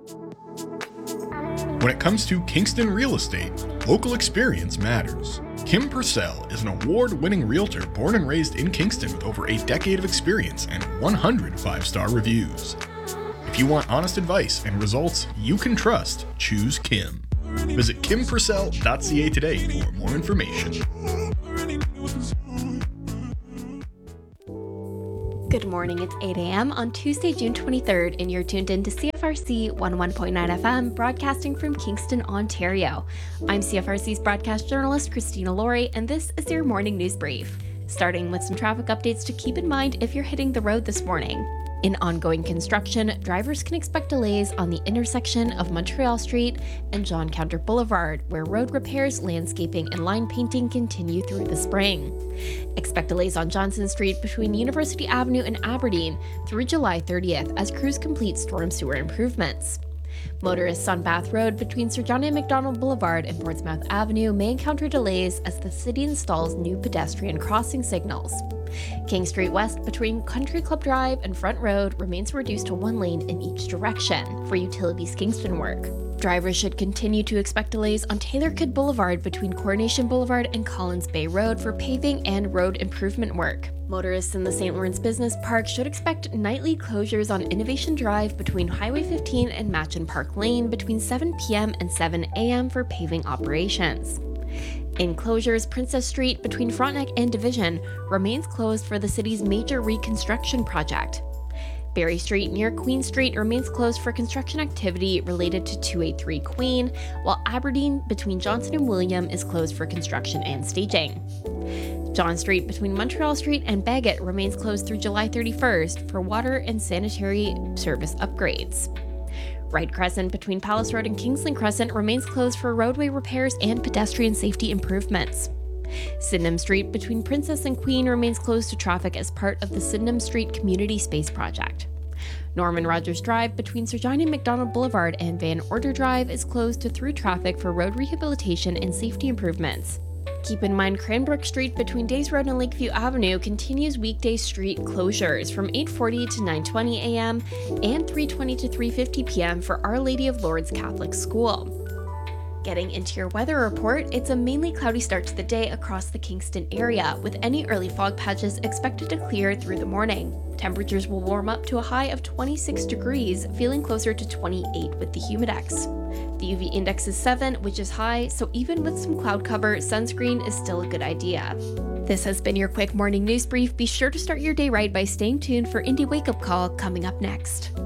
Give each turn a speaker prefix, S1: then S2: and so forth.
S1: When it comes to Kingston real estate, local experience matters. Kim Purcell is an award-winning realtor born and raised in Kingston with over a decade of experience and 100 5-star reviews. If you want honest advice and results you can trust, choose Kim. Visit kimpurcell.ca today for more information.
S2: Good morning, it's 8 a.m. on Tuesday, June 23rd, and you're tuned in to CFRC 101.9 FM, broadcasting from Kingston, Ontario. I'm CFRC's broadcast journalist, Christina Laurie, and this is your morning news brief. Starting with some traffic updates to keep in mind if you're hitting the road this morning. In ongoing construction, drivers can expect delays on the intersection of Montreal Street and John Counter Boulevard, where road repairs, landscaping, and line painting continue through the spring. Expect delays on Johnson Street between University Avenue and Aberdeen through July 30th as crews complete storm sewer improvements. Motorists on Bath Road between Sir John A. Macdonald Boulevard and Portsmouth Avenue may encounter delays as the city installs new pedestrian crossing signals. King Street West between Country Club Drive and Front Road remains reduced to one lane in each direction for Utilities Kingston work. Drivers should continue to expect delays on Taylor Kidd Boulevard between Coronation Boulevard and Collins Bay Road for paving and road improvement work. Motorists in the St. Lawrence Business Park should expect nightly closures on Innovation Drive between Highway 15 and Matchin Park Lane between 7 p.m. and 7 a.m. for paving operations. In closures, Princess Street between Frontenac and Division remains closed for the city's major reconstruction project. Barry Street near Queen Street remains closed for construction activity related to 283 Queen, while Aberdeen between Johnson and William is closed for construction and staging. John Street between Montreal Street and Bagot remains closed through July 31st for water and sanitary service upgrades. Wright Crescent between Palace Road and Kingsland Crescent remains closed for roadway repairs and pedestrian safety improvements. Sydenham Street between Princess and Queen remains closed to traffic as part of the Sydenham Street Community Space Project. Norman Rogers Drive between Sir John A. Macdonald Boulevard and Van Order Drive is closed to through traffic for road rehabilitation and safety improvements. Keep in mind Cranbrook Street between Days Road and Lakeview Avenue continues weekday street closures from 8:40 to 9:20 a.m. and 3:20 to 3:50 p.m. for Our Lady of Lourdes Catholic School. Getting into your weather report, it's a mainly cloudy start to the day across the Kingston area, with any early fog patches expected to clear through the morning. Temperatures will warm up to a high of 26 degrees, feeling closer to 28 with the humidex. The UV index is 7, which is high, so even with some cloud cover, sunscreen is still a good idea. This has been your quick morning news brief. Be sure to start your day right by staying tuned for Indie Wake Up Call coming up next.